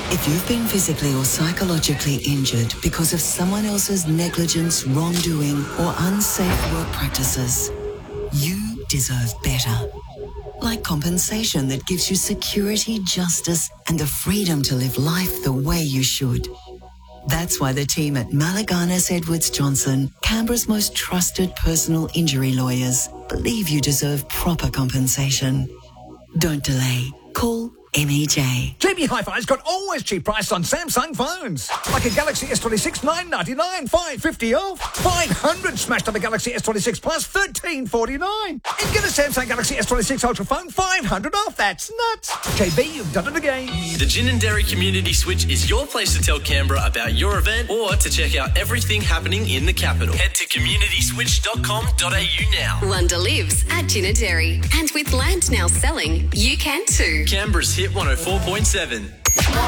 If you've been physically or psychologically injured because of someone else's negligence, wrongdoing, or unsafe work practices, you deserve better. Like compensation that gives you security, justice, and the freedom to live life the way you should. That's why the team at Malaganas Edwards Johnson, Canberra's most trusted personal injury lawyers, believe you deserve proper compensation. Don't delay. Call MEJ. JB Hi-Fi's got always cheap prices on Samsung phones. Like a Galaxy S26, $999, $550 off. 500 smashed on the Galaxy S26 Plus, $1349. And get a Samsung Galaxy S26 Ultra phone, $500 off. That's nuts. JB, you've done it again. The Gin and Dairy Community Switch is your place to tell Canberra about your event or to check out everything happening in the capital. Head to communityswitch.com.au now. Wonder lives at Gin and Dairy. And with land now selling, you can too. Canberra's Hit 104.7.